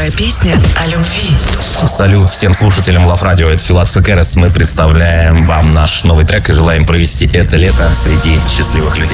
Новая песня о любви. Салют всем слушателям Love Radio. Это Филат Фекерес. Мы представляем вам наш новый трек и желаем провести это лето среди счастливых людей.